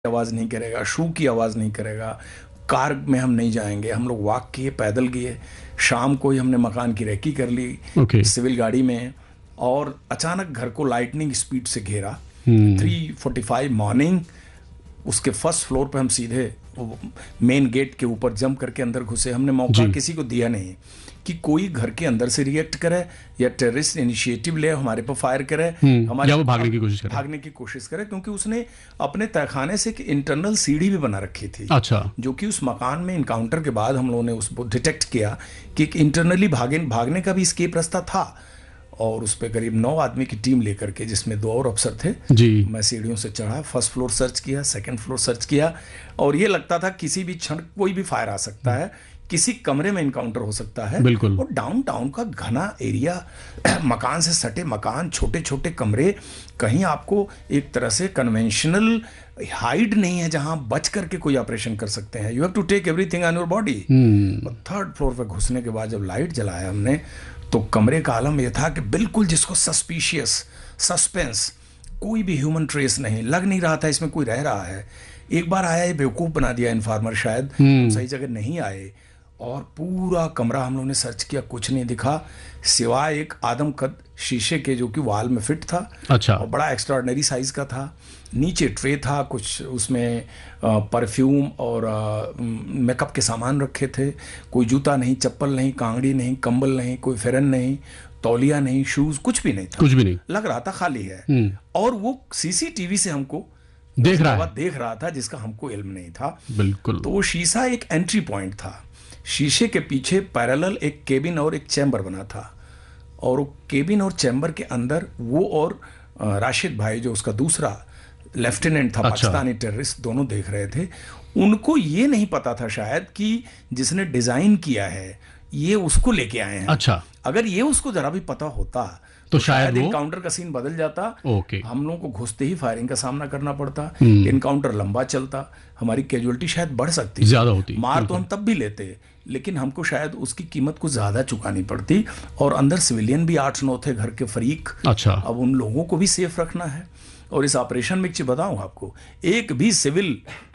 आवाज़ नहीं करेगा, शू की आवाज़ नहीं करेगा। कार में हम नहीं जाएंगे, हम लोग वॉक किए, पैदल गए। शाम को ही हमने मकान की रेकी कर ली सिविल गाड़ी में, और अचानक घर को लाइटनिंग स्पीड से घेरा। 3:45 मॉर्निंग, उसके फर्स्ट फ्लोर पे हम सीधे मेन गेट के ऊपर जंप करके अंदर घुसे। हमने मौका किसी को दिया नहीं कि कोई घर के अंदर से रिएक्ट करे या टेररिस्ट इनिशिएटिव ले हमारे पर फायर करे, या वो भागने की कोशिश करे। क्योंकि उसने अपने तहखाने से एक इंटरनल सीढ़ी भी बना रखी थी। अच्छा। जो कि उस मकान में इनकाउंटर के बाद हम लोगों ने उसको डिटेक्ट किया कि एक इंटरनली भागने का भी एस्केप रास्ता था। और उस पर करीब 9 आदमी की टीम लेकर के, जिसमें 2 और अफसर थे जी, मैं सीढ़ियों से चढ़ा, फर्स्ट फ्लोर सर्च किया, सेकंड फ्लोर सर्च किया, और ये लगता था किसी भी क्षण कोई भी फायर आ सकता है, किसी कमरे में इनकाउंटर हो सकता है। बिल्कुल। और डाउनटाउन का घना एरिया, मकान से सटे मकान, छोटे छोटे कमरे, कहीं आपको एक तरह से कन्वेंशनल हाइड नहीं है जहां बच करके कोई ऑपरेशन कर सकते हैं। You have to take everything on your body. और 3rd फ्लोर पर घुसने के बाद जब लाइट जलाया हमने, तो कमरे का आलम यह था कि बिल्कुल जिसको सस्पिशियस, सस्पेंस, कोई भी ह्यूमन ट्रेस नहीं, लग नहीं रहा था इसमें कोई रह रहा है। एक बार आया, ये बेवकूफ़ बना दिया इन्फॉर्मर, शायद सही जगह नहीं आए। और पूरा कमरा हम लोगों ने सर्च किया, कुछ नहीं दिखा सिवाय एक आदमकद शीशे के जो कि वॉल में फिट था। अच्छा। और बड़ा एक्स्ट्राऑर्डिनरी साइज का था। नीचे ट्रे था, कुछ उसमें परफ्यूम और मेकअप के सामान रखे थे। कोई जूता नहीं, चप्पल नहीं, कांगड़ी नहीं, कंबल नहीं, कोई फेरन नहीं, तौलिया नहीं, शूज, कुछ भी नहीं था। कुछ भी नहीं, लग रहा था खाली है। और वो सीसीटीवी से हमको देख रहा था जिसका हमको इल्म नहीं था। बिल्कुल। तो वो शीशा एक एंट्री पॉइंट था। शीशे के पीछे पैरेलल एक केबिन और एक चैम्बर बना था, और वो केबिन और चैम्बर के अंदर वो और राशिद भाई, जो उसका दूसरा लेफ्टिनेंट था, पाकिस्तानी टेररिस्ट, दोनों देख रहे थे। उनको ये नहीं पता था शायद कि जिसने डिजाइन किया है ये उसको लेके आए हैं। अच्छा। अगर ये उसको जरा भी पता होता तो शायद इनकाउंटर का सीन बदल जाता। हम लोगों को घुसते ही फायरिंग का सामना करना पड़ता, इनकाउंटर लंबा चलता, हमारी कैजुअलिटी शायद बढ़ सकती, ज्यादा होती। मार तो हम तब भी लेते, लेकिन हमको शायद उसकी कीमत कुछ ज्यादा चुकानी पड़ती। और अंदर सिविलियन भी 8-9 थे, घर के फरीक। अच्छा। अब उन लोगों को भी सेफ रखना है। और इस ऑपरेशन में एक चीज बताऊं आपको, एक भी सिविल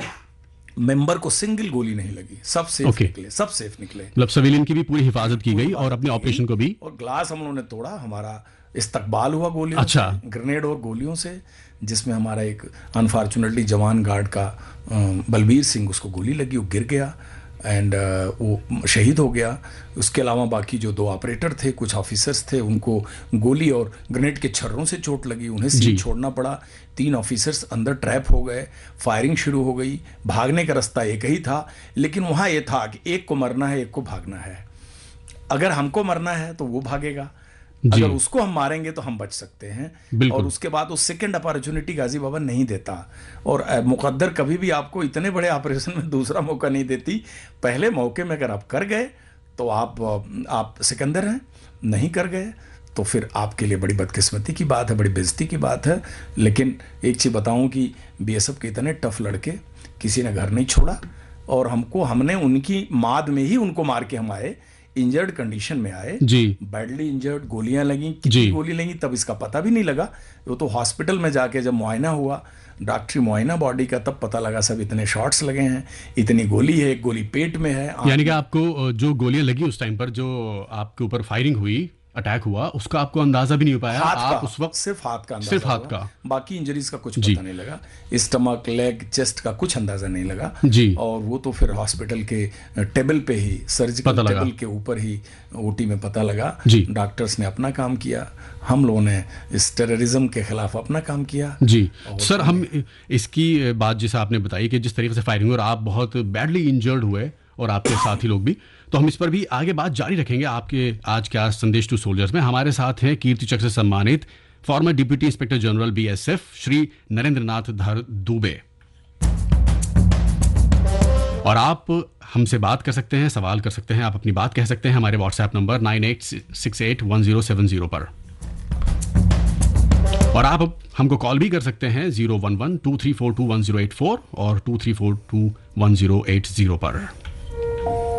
मेंबर को सिंगल गोली नहीं लगी, सब सेफ निकले, सब सेफ निकले। मतलब सिविलियन की भी पूरी हिफाजत की गई और अपने ऑपरेशन को भी। और ग्लास हम लोगों ने तोड़ा, हमारा इस्तकबाल हुआ गोलियों से, ग्रेनेड और गोलियों से, जिसमें हमारा एक अनफॉर्चुनेटली जवान गार्ड का बलबीर सिंह, उसको गोली लगी, वो गिर गया एंड वो शहीद हो गया। उसके अलावा बाकी जो 2 ऑपरेटर थे, कुछ ऑफिसर्स थे, उनको गोली और ग्रेनेड के छर्रों से चोट लगी, उन्हें सीट छोड़ना पड़ा। 3 ऑफिसर्स अंदर ट्रैप हो गए, फायरिंग शुरू हो गई। भागने का रास्ता एक ही था, लेकिन वहाँ ये था कि एक को मरना है, एक को भागना है। अगर हमको मरना है तो वो भागेगा, अगर उसको हम मारेंगे तो हम बच सकते हैं। और उसके बाद वो सेकंड अपॉर्चुनिटी गाजी बाबा नहीं देता, और मुकद्दर कभी भी आपको इतने बड़े ऑपरेशन में दूसरा मौका नहीं देती। पहले मौके में अगर आप कर गए तो आप सिकंदर हैं, नहीं कर गए तो फिर आपके लिए बड़ी बदकिस्मती की बात है, बड़ी बेइज्जती की बात है। लेकिन एक चीज़ बताऊं कि बीएसएफ के इतने टफ लड़के, किसी ने घर नहीं छोड़ा, और हमने उनकी माद में ही उनको मार के हम आए, इंजर्ड कंडीशन में आए जी, बैडली इंजर्ड, गोलियां लगी, कितनी गोली लगी तब इसका पता भी नहीं लगा। वो तो हॉस्पिटल में जाके जब मुआयना हुआ, डॉक्टरी मुआयना बॉडी का, तब पता लगा सब इतने शॉट्स लगे हैं, इतनी गोली है, एक गोली पेट में है। यानी कि आपको जो गोलियां लगी उस टाइम पर, जो आपके ऊपर फायरिंग हुई, अटैक हुआ, उसका आपको अंदाजा भी नहीं हो पाया? आप उस वक्त सिर्फ हाथ का अंदाजा, सिर्फ हाथ का, बाकी इंजरीज का कुछ पता नहीं लगा, स्टमक, लेग, चेस्ट का कुछ अंदाजा नहीं लगा जी। और वो तो फिर हॉस्पिटल के टेबल पे ही, सर्जिकल टेबल के ऊपर ही ओटी में पता लगा। डॉक्टर्स ने अपना काम किया, हम लोगों ने इस टेररिज्म के खिलाफ अपना काम किया जी। सर, हम इसकी बात जैसे आपने बताई कि जिस तरीके से फायरिंग हुई और आप बहुत बैडली इंजर्ड हुए और आपके साथी लोग भी, तो हम इस पर भी आगे बात जारी रखेंगे आपके आज के संदेश टू सोल्जर्स में। हमारे साथ हैं कीर्ति चक्र से सम्मानित farmer deputy inspector general BSF Shri Narendra नाथ धर दुबे। और आप हमसे बात कर सकते हैं, सवाल कर सकते हैं, आप अपनी बात कह सकते हैं हमारे व्हाट्सएप नंबर 98681070 पर, और आप हमको कॉल भी कर सकते हैं 011-23421084 और 23421080 पर।